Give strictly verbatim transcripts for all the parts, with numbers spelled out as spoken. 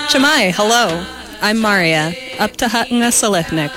Chamai, hello. I'm Maria, Uptahutna Salihnik.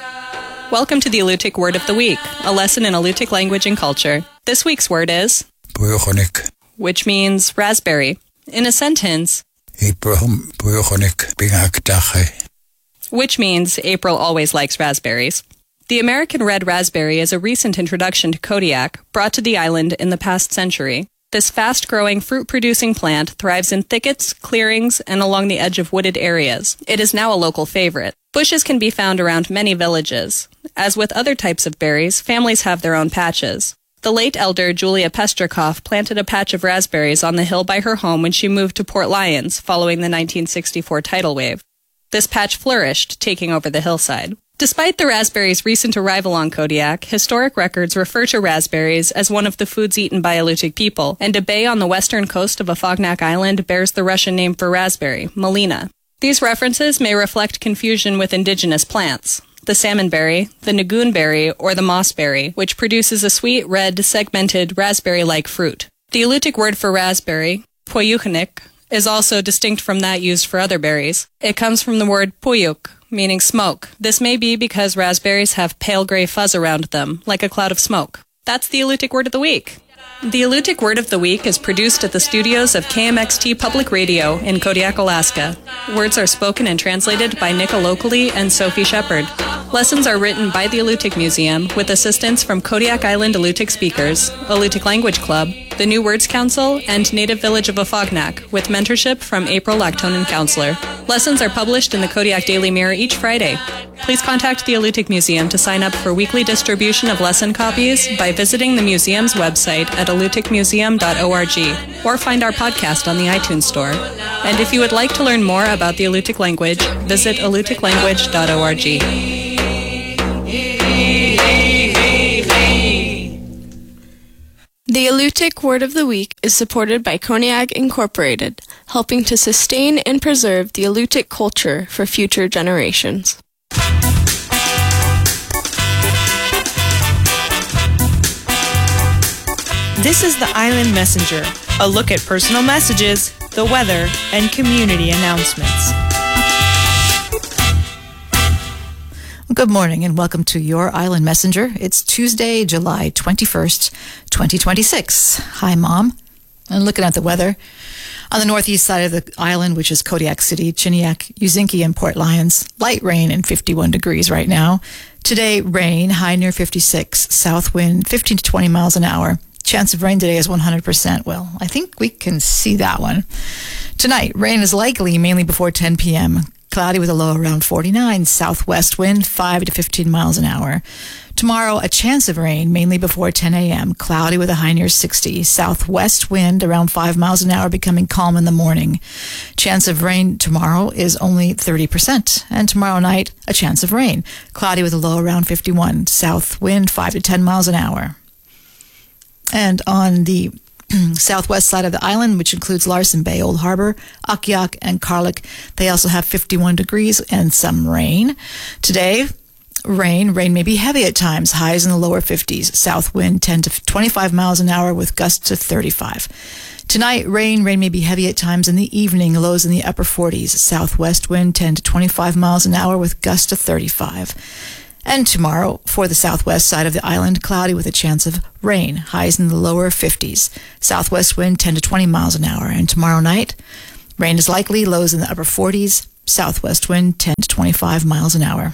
Welcome to the Alutiiq Word of the Week, a lesson in Alutiiq language and culture. This week's word is Puyochonik, which means raspberry. In a sentence, Ibrahim Puyochonik Bingakdache, which means April always likes raspberries. The American red raspberry is a recent introduction to Kodiak, brought to the island in the past century. This fast-growing, fruit-producing plant thrives in thickets, clearings, and along the edge of wooded areas. It is now a local favorite. Bushes can be found around many villages. As with other types of berries, families have their own patches. The late elder Julia Pestrikoff planted a patch of raspberries on the hill by her home when she moved to Port Lions following the nineteen sixty-four tidal wave. This patch flourished, taking over the hillside. Despite the raspberries' recent arrival on Kodiak, historic records refer to raspberries as one of the foods eaten by Alutiiq people, and a bay on the western coast of Afognak Island bears the Russian name for raspberry, Malina. These references may reflect confusion with indigenous plants. The salmonberry, the nagoonberry, or the mossberry, which produces a sweet, red, segmented, raspberry-like fruit. The Alutiiq word for raspberry, Puyukhnik, is also distinct from that used for other berries. It comes from the word puyuk, meaning smoke. This may be because raspberries have pale gray fuzz around them, like a cloud of smoke. That's the Alutiiq Word of the Week. The Alutiiq Word of the Week is produced at the studios of K M X T Public Radio in Kodiak, Alaska. Words are spoken and translated by Nika Locally and Sophie Shepard. Lessons are written by the Alutiiq Museum with assistance from Kodiak Island Alutiiq Speakers, Alutiiq Language Club, the New Words Council, and Native Village of Afognak, with mentorship from April Lactonen Counselor. Lessons are published in the Kodiak Daily Mirror each Friday. Please contact the Alutiiq Museum to sign up for weekly distribution of lesson copies by visiting the museum's website at alutiiq museum dot org or find our podcast on the iTunes Store. And if you would like to learn more about the Alutiiq language, visit alutiiq language dot org. The Alutiiq Word of the Week is supported by Koniag Incorporated, helping to sustain and preserve the Alutiiq culture for future generations. This is the Island Messenger, a look at personal messages, the weather, and community announcements. Good morning and welcome to your Island Messenger. It's Tuesday, July twenty-first, twenty twenty-six. Hi, Mom. And looking at the weather, on the northeast side of the island, which is Kodiak City, Chiniak, Uzinki, and Port Lions, light rain and fifty-one degrees right now. Today, rain, high near fifty-six, south wind fifteen to twenty miles an hour. Chance of rain today is one hundred percent. Well, I think we can see that one. Tonight, rain is likely mainly before ten p.m., cloudy with a low around forty-nine, southwest wind five to fifteen miles an hour. Tomorrow, a chance of rain, mainly before ten a.m., cloudy with a high near sixty, southwest wind around five miles an hour, becoming calm in the morning. Chance of rain tomorrow is only thirty percent, and tomorrow night, a chance of rain, cloudy with a low around fifty-one, south wind five to ten miles an hour. And on the southwest side of the island, which includes Larsen Bay, Old Harbor, Akiak, and Karlik, they also have fifty-one degrees and some rain. Today, rain. Rain may be heavy at times, highs in the lower fifties. South wind ten to twenty-five miles an hour with gusts to thirty-five. Tonight, rain. Rain may be heavy at times in the evening, lows in the upper forties. Southwest wind ten to twenty-five miles an hour with gusts to thirty-five. And tomorrow, for the southwest side of the island, cloudy with a chance of rain, highs in the lower fifties. Southwest wind ten to twenty miles an hour. And tomorrow night, rain is likely, lows in the upper forties. Southwest wind ten to twenty-five miles an hour.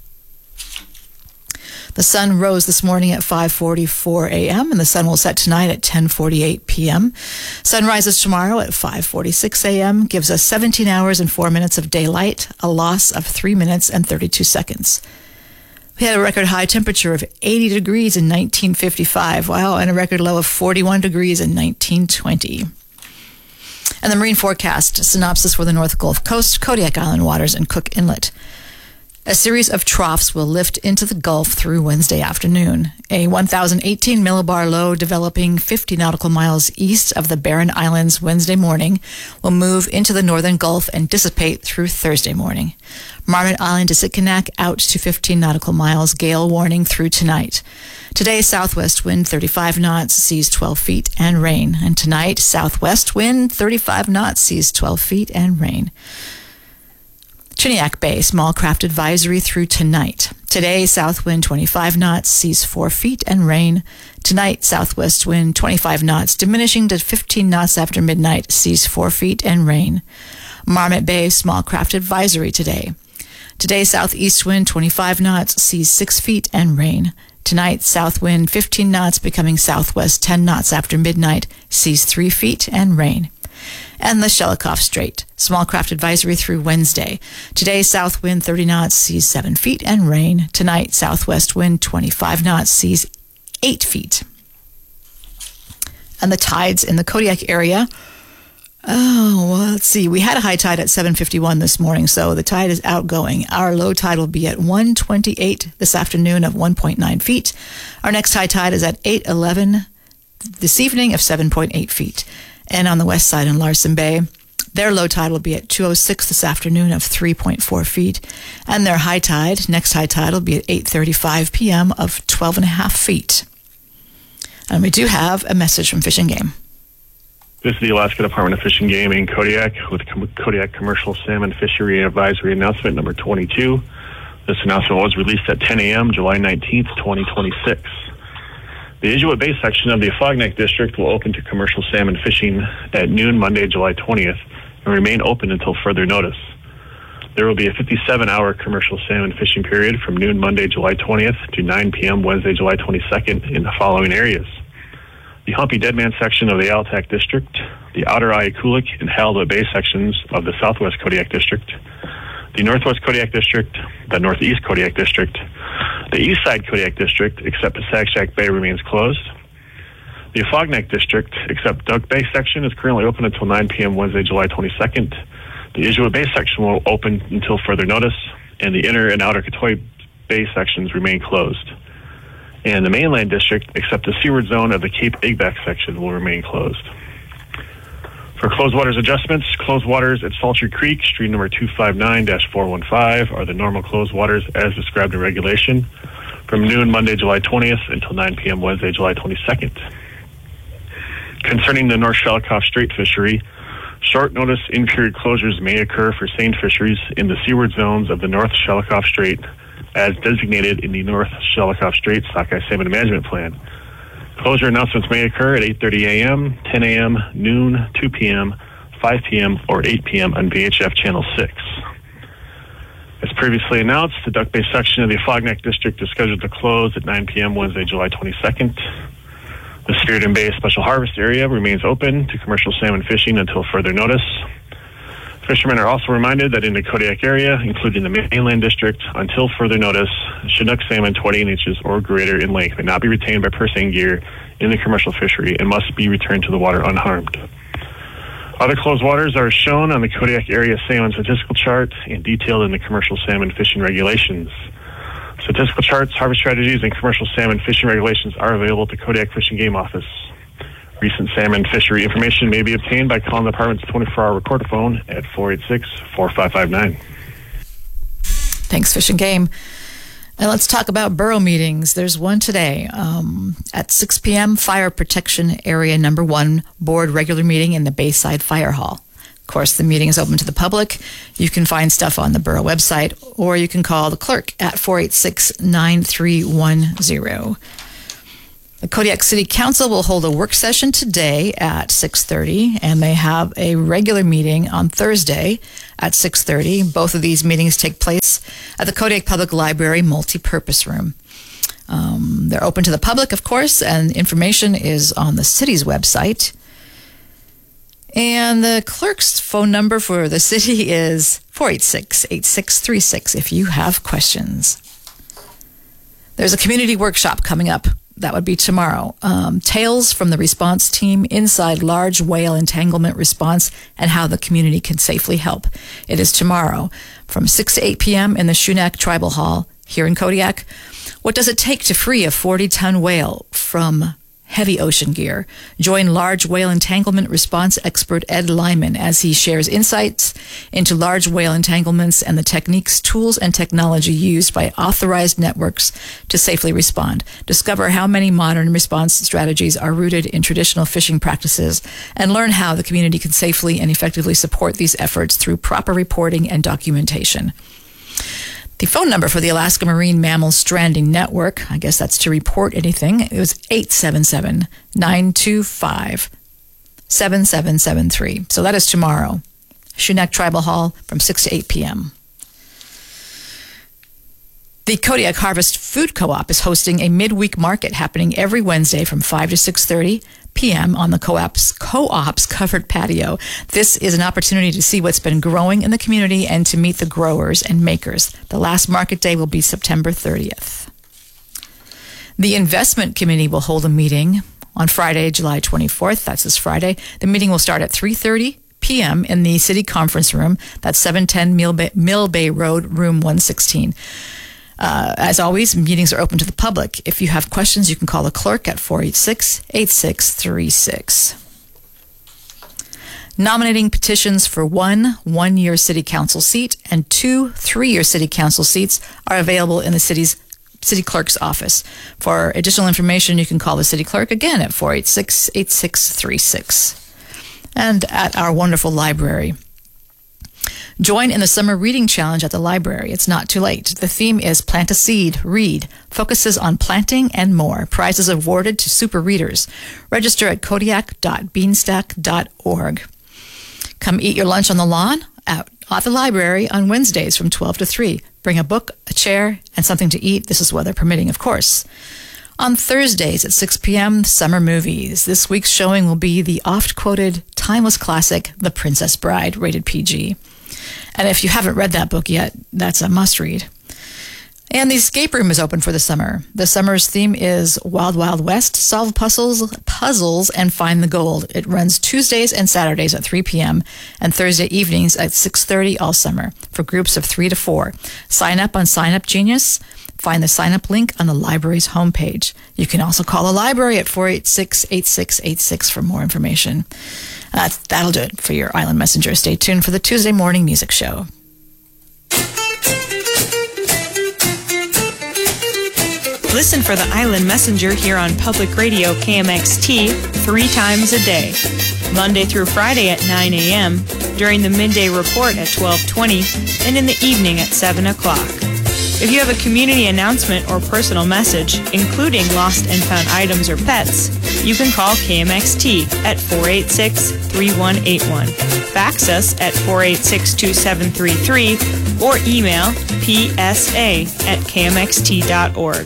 The sun rose this morning at five forty-four a.m. and the sun will set tonight at ten forty-eight p.m. Sun rises tomorrow at five forty-six a.m., gives us seventeen hours and four minutes of daylight, a loss of three minutes and thirty-two seconds. We had a record high temperature of eighty degrees in nineteen fifty-five, wow, and a record low of forty-one degrees in nineteen twenty. And the marine forecast, synopsis for the North Gulf Coast, Kodiak Island waters, and Cook Inlet. A series of troughs will lift into the Gulf through Wednesday afternoon. A one thousand eighteen millibar low developing fifty nautical miles east of the Barren Islands Wednesday morning will move into the northern Gulf and dissipate through Thursday morning. Marmot Island to Sitkinak out to fifteen nautical miles, gale warning through tonight. Today, southwest wind thirty-five knots, seas twelve feet, and rain. And tonight, southwest wind thirty-five knots, seas twelve feet, and rain. Chiniak Bay, small craft advisory through tonight. Today, south wind twenty-five knots, seas four feet and rain. Tonight, southwest wind twenty-five knots, diminishing to fifteen knots after midnight, seas four feet and rain. Marmot Bay, small craft advisory today. Today, southeast wind twenty-five knots, seas six feet and rain. Tonight, south wind fifteen knots, becoming southwest ten knots after midnight, seas three feet and rain. And the Shelikof Strait, small craft advisory through Wednesday. Today, south wind thirty knots, seas seven feet and rain. Tonight, southwest wind twenty-five knots, seas eight feet. And the tides in the Kodiak area. Oh, well, let's see. We had a high tide at seven fifty-one this morning, so the tide is outgoing. Our low tide will be at one twenty-eight this afternoon of one point nine feet. Our next high tide is at eight eleven this evening of seven point eight feet. And on the west side in Larsen Bay, their low tide will be at two oh six this afternoon of three point four feet. And their high tide, next high tide, will be at eight thirty-five p.m. of twelve and a half feet. And we do have a message from Fish and Game. This is the Alaska Department of Fish and Game in Kodiak with Kodiak Commercial Salmon Fishery Advisory Announcement number twenty-two. This announcement was released at ten a.m. July nineteenth, twenty twenty-six. The Inuit Bay section of the Afognak District will open to commercial salmon fishing at noon Monday, July twentieth, and remain open until further notice. There will be a fifty-seven hour commercial salmon fishing period from noon Monday, July twentieth to nine p.m. Wednesday, July twenty-second in the following areas: the Humpy Deadman section of the Altak District, the Outer Ayakoulik and Halibut Bay sections of the Southwest Kodiak District, the Northwest Kodiak District, the Northeast Kodiak District, the East Side Kodiak District, except Pasakshak Bay, remains closed. The Afognak District, except Duck Bay section, is currently open until nine p.m. Wednesday, July twenty-second. The Inuit Bay section will open until further notice, and the Inner and Outer Katoy Bay sections remain closed. And the Mainland District, except the seaward zone of the Cape Igback section, will remain closed. For closed waters adjustments, closed waters at Saltry Creek, stream number two five nine dash four one five, are the normal closed waters as described in regulation from noon Monday, July twentieth until nine p.m. Wednesday, July twenty-second. Concerning the North Shelikof Strait fishery, short notice in-period closures may occur for seine fisheries in the seaward zones of the North Shelikof Strait as designated in the North Shelikof Strait Sockeye Salmon Management Plan. Closure announcements may occur at eight thirty a.m., ten a.m., noon, two p.m., five p.m., or eight p.m. on V H F Channel six. As previously announced, the Duck Bay section of the Afognak District is scheduled to close at nine p.m. Wednesday, July twenty-second. The Spiriton Bay Special Harvest Area remains open to commercial salmon fishing until further notice. Fishermen are also reminded that in the Kodiak area, including the Mainland District, until further notice, Chinook salmon twenty inches or greater in length may not be retained by purse-seine gear in the commercial fishery and must be returned to the water unharmed. Other closed waters are shown on the Kodiak area salmon statistical chart and detailed in the commercial salmon fishing regulations. Statistical charts, harvest strategies, and commercial salmon fishing regulations are available at the Kodiak Fish and Game Office. Recent salmon fishery information may be obtained by calling the department's twenty-four hour recorder phone at four eight six, four five five nine. Thanks, Fish and Game. And let's talk about borough meetings. There's one today um, at six p.m., Fire Protection Area Number one, Board regular meeting in the Bayside Fire Hall. Of course, the meeting is open to the public. You can find stuff on the borough website, or you can call the clerk at four eight six, nine three one zero. The Kodiak City Council will hold a work session today at six thirty, and they have a regular meeting on Thursday at six thirty. Both of these meetings take place at the Kodiak Public Library Multipurpose Room. Um, they're open to the public, of course, and information is on the city's website. And the clerk's phone number for the city is four eight six, eight six three six if you have questions. There's a community workshop coming up. That would be tomorrow. Um, Tales from the Response Team Inside Large Whale Entanglement Response and How the Community Can Safely Help. It is tomorrow from six to eight p.m. in the Shunak Tribal Hall here in Kodiak. What does it take to free a forty ton whale from heavy ocean gear. Join large whale entanglement response expert Ed Lyman as he shares insights into large whale entanglements and the techniques, tools, and technology used by authorized networks to safely respond. Discover how many modern response strategies are rooted in traditional fishing practices and learn how the community can safely and effectively support these efforts through proper reporting and documentation. The phone number for the Alaska Marine Mammal Stranding Network, I guess that's to report anything, it was eight seven seven, nine two five, seven seven seven three. So that is tomorrow. Shunak Tribal Hall from six to eight p.m. The Kodiak Harvest Food Co-op is hosting a midweek market happening every Wednesday from five to six thirty p.m. on the co-op's, co-op's covered patio. This is an opportunity to see what's been growing in the community and to meet the growers and makers. The last market day will be September thirtieth. The Investment Committee will hold a meeting on Friday, July twenty-fourth. That's this Friday. The meeting will start at three thirty p.m. in the City Conference Room. That's seven ten Mill Bay, Mill Bay Road, room one sixteen. Uh, as always, meetings are open to the public. If you have questions, you can call the clerk at four eight six, eight six three six. Nominating petitions for one one-year city council seat and two three-year city council seats are available in the city's city clerk's office. For additional information, you can call the city clerk again at four eight six, eight six three six. And at our wonderful library. Join in the Summer Reading Challenge at the library. It's not too late. The theme is Plant a Seed, Read. Focuses on planting and more. Prizes awarded to super readers. Register at kodiak dot beanstack dot org. Come eat your lunch on the lawn at, at the library on Wednesdays from twelve to three. Bring a book, a chair, and something to eat. This is weather permitting, of course. On Thursdays at six p.m., summer movies. This week's showing will be the oft-quoted, timeless classic, The Princess Bride, rated P G. And if you haven't read that book yet, that's a must-read. And the escape room is open for the summer. The summer's theme is Wild Wild West, solve puzzles, puzzles, and find the gold. It runs Tuesdays and Saturdays at three p.m. and Thursday evenings at six thirty all summer for groups of three to four. Sign up on Sign Up Genius. Find the sign-up link on the library's homepage. You can also call the library at four eight six, eight six eight six for more information. Uh, that'll do it for your Island Messenger. Stay tuned for the Tuesday morning music show. Listen for the Island Messenger here on Public Radio K M X T three times a day. Monday through Friday at nine a.m., during the midday report at twelve twenty, and in the evening at seven o'clock. If you have a community announcement or personal message, including lost and found items or pets, you can call K M X T at four eight six, three one eight one. Fax us at four eight six, two seven three three or email p s a at k m x t dot org.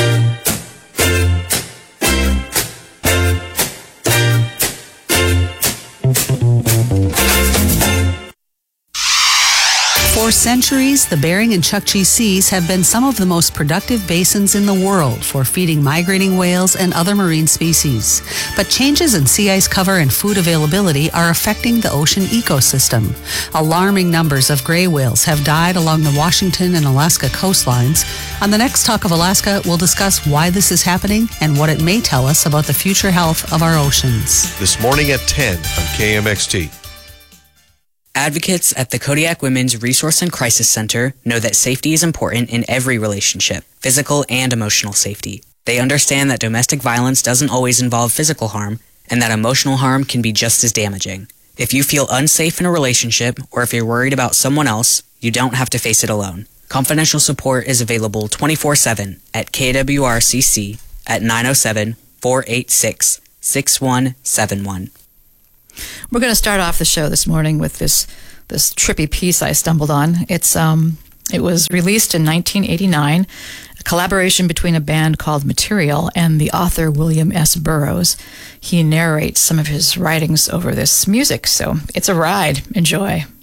For centuries, the Bering and Chukchi Seas have been some of the most productive basins in the world for feeding migrating whales and other marine species. But changes in sea ice cover and food availability are affecting the ocean ecosystem. Alarming numbers of gray whales have died along the Washington and Alaska coastlines. On the next Talk of Alaska, we'll discuss why this is happening and what it may tell us about the future health of our oceans. This morning at ten on K M X T. Advocates at the Kodiak Women's Resource and Crisis Center know that safety is important in every relationship, physical and emotional safety. They understand that domestic violence doesn't always involve physical harm, and that emotional harm can be just as damaging. If you feel unsafe in a relationship, or if you're worried about someone else, you don't have to face it alone. Confidential support is available twenty-four seven at K W R C C at nine oh seven, four eight six, six one seven one. We're going to start off the show this morning with this this trippy piece I stumbled on. It's um it was released in nineteen eighty-nine, a collaboration between a band called Material and the author William S. Burroughs. He narrates some of his writings over this music, so it's a ride. Enjoy.